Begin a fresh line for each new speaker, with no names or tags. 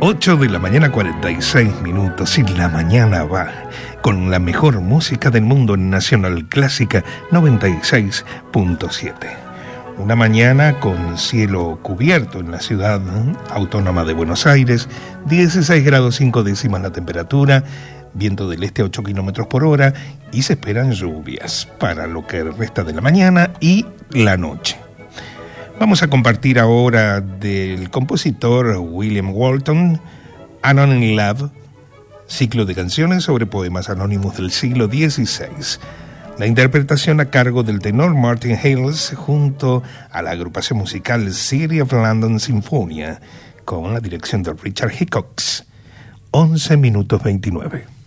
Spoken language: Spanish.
8 de la mañana, 46 minutos, y la mañana va con la mejor música del mundo en Nacional Clásica 96.7. Una mañana con cielo cubierto en la ciudad autónoma de Buenos Aires, 16 grados 5 décimas la temperatura, viento del este a 8 kilómetros por hora, y se esperan lluvias para lo que resta de la mañana y la noche. Vamos a compartir ahora del compositor William Walton, Anon in Love, ciclo de canciones sobre poemas anónimos del siglo XVI. La interpretación a cargo del tenor Martin Hales junto a la agrupación musical City of London Sinfonia, con la dirección de Richard Hickox. 11 minutos 29.